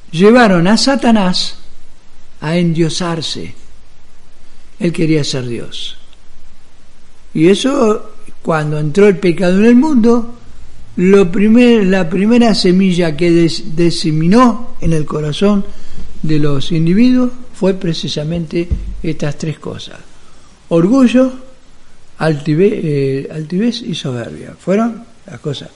llevaron a Satanás a endiosarse. Él quería ser Dios. Y eso, cuando entró el pecado en el mundo, la primera semilla que diseminó en el corazón de los individuos fue precisamente estas tres cosas: orgullo, altivez y soberbia. Fueron las cosas.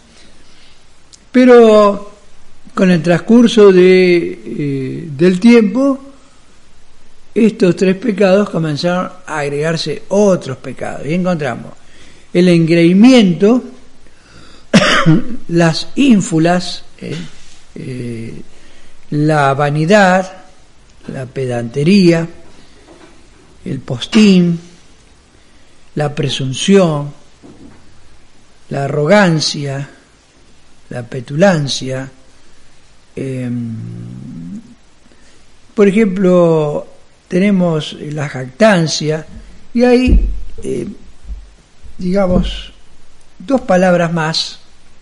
Pero con el transcurso del tiempo, estos tres pecados comenzaron a agregarse otros pecados. Y encontramos el engreimiento, las ínfulas, la vanidad, la pedantería, el postín, la presunción, la arrogancia, la petulancia. Por ejemplo, tenemos la jactancia, y hay, digamos, dos palabras más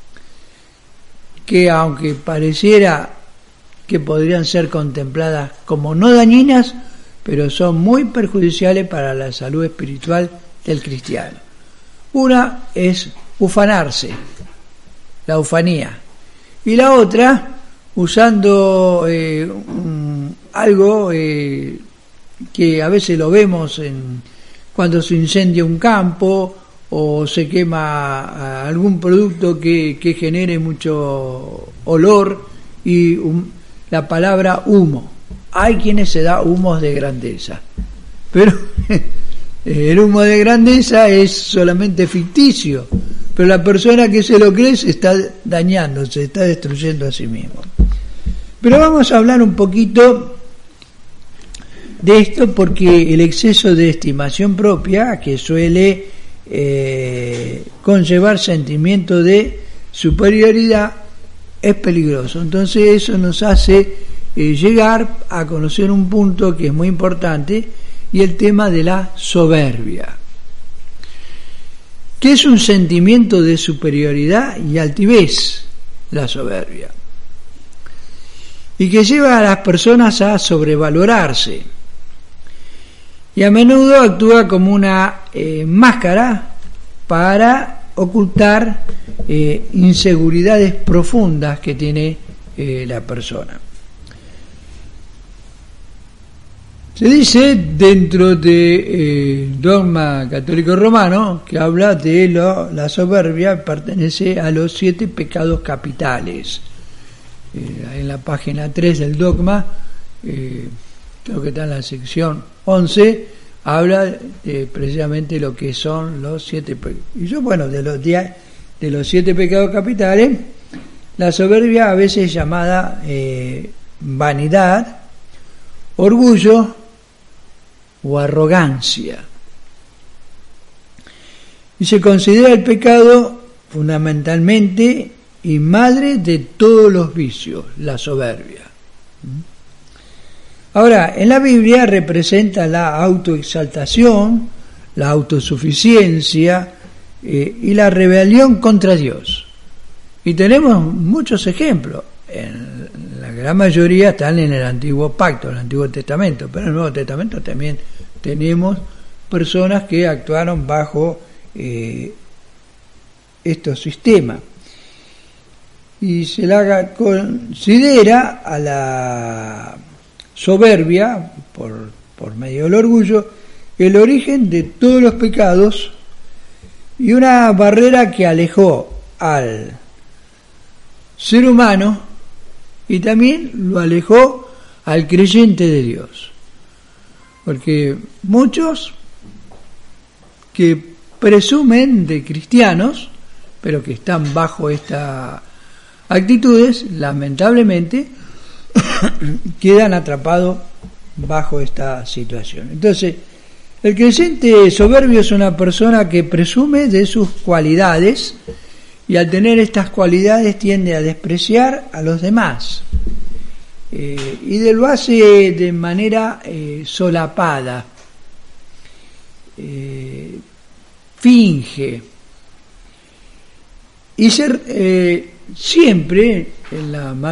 que, aunque pareciera que podrían ser contempladas como no dañinas, pero son muy perjudiciales para la salud espiritual del cristiano. Una es ufanarse, la ufanía, y la otra, usando algo que a veces lo vemos cuando se incendia un campo o se quema algún producto que genere mucho olor, y la palabra humo. Hay quienes se da humos de grandeza, pero el humo de grandeza es solamente ficticio, pero la persona que se lo cree se está dañando, se está destruyendo a sí mismo. Pero vamos a hablar un poquito de esto, porque el exceso de estimación propia, que suele conllevar sentimiento de superioridad, es peligroso. Entonces eso nos hace llegar a conocer un punto que es muy importante, y el tema de la soberbia, que es un sentimiento de superioridad y altivez, la soberbia, y que lleva a las personas a sobrevalorarse, y a menudo actúa como una máscara para ocultar inseguridades profundas que tiene la persona. Se dice dentro de dogma católico romano que habla de la soberbia, pertenece a los 7 pecados capitales. En la página 3 del dogma, creo que está en la sección 11, habla precisamente lo que son los 7 pecados. Y yo, bueno, de los 7 pecados capitales, la soberbia a veces es llamada vanidad, orgullo o arrogancia, y se considera el pecado fundamentalmente y madre de todos los vicios, la soberbia. Ahora, en la Biblia representa la autoexaltación, la autosuficiencia y la rebelión contra Dios. Y tenemos muchos ejemplos. La gran mayoría están en el Antiguo Pacto, en el Antiguo Testamento, pero en el Nuevo Testamento también tenemos personas que actuaron bajo estos sistemas. Y se la considera a la soberbia, por medio del orgullo, el origen de todos los pecados y una barrera que alejó al ser humano y también lo alejó al creyente de Dios. Porque muchos que presumen de cristianos, pero que están bajo estas actitudes, lamentablemente quedan atrapados bajo esta situación. Entonces, el creyente soberbio es una persona que presume de sus cualidades, y al tener estas cualidades tiende a despreciar a los demás, y lo hace de manera solapada, finge, y siempre en la